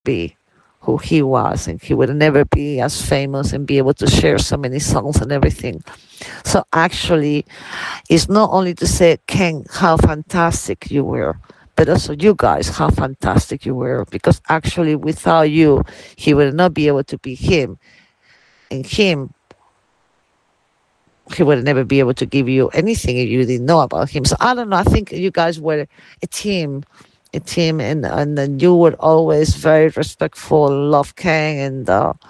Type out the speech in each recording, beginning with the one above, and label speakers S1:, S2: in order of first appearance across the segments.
S1: be who he was, and he would never be as famous and be able to share so many songs and everything. So actually, it's not only to say, Ken, how fantastic you were, but also you guys, how fantastic you were, because actually without you, he would not be able to be him. And he would never be able to give you anything if you didn't know about him. So I don't know, I think you guys were a team, and then you were always very respectful, love Ken,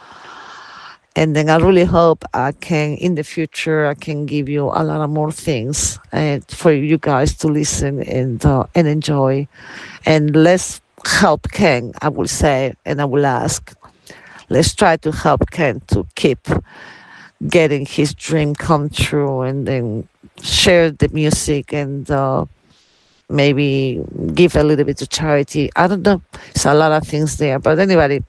S1: and then I really hope I can, in the future, I can give you a lot of more things for you guys to listen and enjoy. And let's help Ken, I will say, and I will ask, let's try to help Ken to keep getting his dream come true, and then share the music and maybe give a little bit to charity. I don't know. It's a lot of things there. But anyway,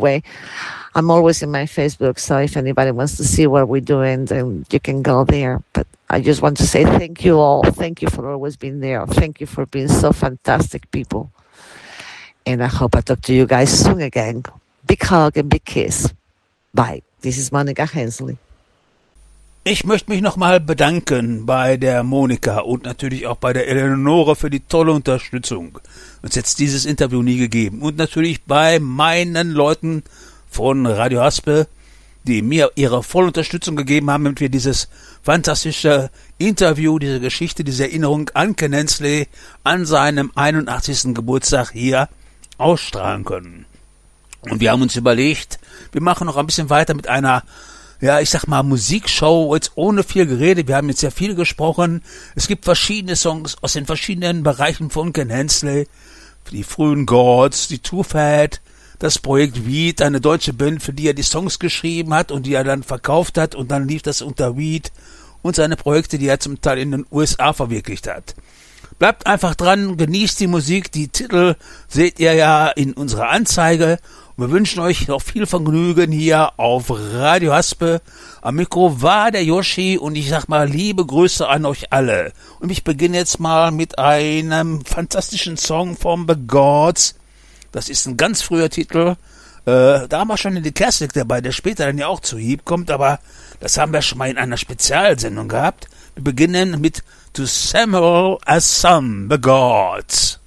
S1: I'm always in my Facebook, so if anybody wants to see what we're doing, then you can go there. But I just want to say thank you all. Thank you for always being there. Thank you for being so fantastic people. And I hope I talk to you guys soon again. Big hug and big kiss. Bye. This is Monika Hensley.
S2: Ich möchte mich nochmal bedanken bei der Monika und natürlich auch bei der Eleonore für die tolle Unterstützung. Uns hätte dieses Interview nie gegeben. Und natürlich bei meinen Leuten von Radio Haspe, die mir ihre volle Unterstützung gegeben haben, damit wir dieses fantastische Interview, diese Geschichte, diese Erinnerung an Ken Hensley an seinem 81. Geburtstag hier ausstrahlen können. Und wir haben uns überlegt, wir machen noch ein bisschen weiter mit einer, ja, ich sag mal, Musikshow, jetzt ohne viel Gerede. Wir haben jetzt sehr viel gesprochen. Es gibt verschiedene Songs aus den verschiedenen Bereichen von Ken Hensley. Die frühen Gods, die Too Fat, das Projekt Weed, eine deutsche Band, für die er die Songs geschrieben hat und die er dann verkauft hat, und dann lief das unter Weed, und seine Projekte, die er zum Teil in den USA verwirklicht hat. Bleibt einfach dran, genießt die Musik, die Titel seht ihr ja in unserer Anzeige. Wir wünschen euch noch viel Vergnügen hier auf Radio Haspe. Am Mikro war der Yoshi, und ich sag mal liebe Grüße an euch alle. Und ich beginne jetzt mal mit einem fantastischen Song von The Gods. Das ist ein ganz früher Titel. Da haben wir schon den Classic dabei, der später dann ja auch zu Heap kommt, aber das haben wir schon mal in einer Spezialsendung gehabt. Wir beginnen mit To Samuel as Son, The Gods.